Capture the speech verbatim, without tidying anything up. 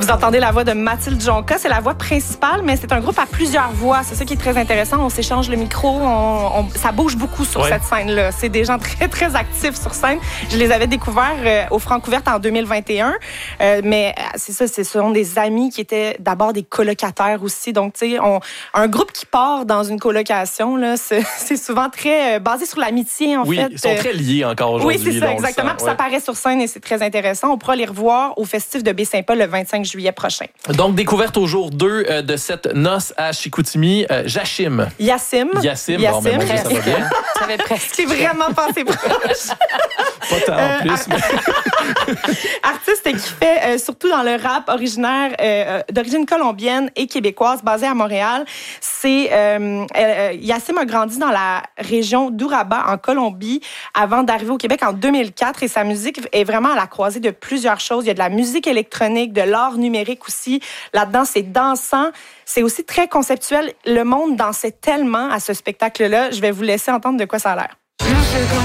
Vous entendez la voix de Mathilde Jonca, c'est la voix principale, mais c'est un groupe à plusieurs voix. C'est ça qui est très intéressant. On s'échange le micro, on, on, ça bouge beaucoup sur ouais. cette scène-là. C'est des gens très, très actifs sur scène. Je les avais découverts euh, au Francouverte en deux mille vingt et un, euh, mais c'est ça, ce sont des amis qui étaient d'abord des colocataires aussi. Donc, tu sais, un groupe qui part dans une colocation, là, c'est, c'est souvent très euh, basé sur l'amitié, en oui, fait. Oui, ils sont très liés encore aujourd'hui. Oui, c'est ça, exactement. Puis ouais. ça paraît sur scène et c'est très intéressant. On pourra les revoir au Festif de Baie-Saint-Paul le vingt-cinq juillet prochain. Donc, découverte au jour deux euh, de cette noce à Chicoutimi, euh, Jachim. Yassim. Yassim. Yassim. Bon, ben, moi, ça va bien. Ça va presque. C'est vraiment passé proche. Pas tant en plus. Euh, mais... Artiste qui fait euh, surtout dans le rap originaire, euh, d'origine colombienne et québécoise, basé à Montréal. C'est euh, euh, Yassim a grandi dans la région d'Uraba, en Colombie, avant d'arriver au Québec en deux mille quatre. Et sa musique est vraiment à la croisée de plusieurs choses. Il y a de la musique électronique, de l'art numérique aussi. Là-dedans, c'est dansant. C'est aussi très conceptuel. Le monde dansait tellement à ce spectacle-là. Je vais vous laisser entendre de quoi ça a l'air.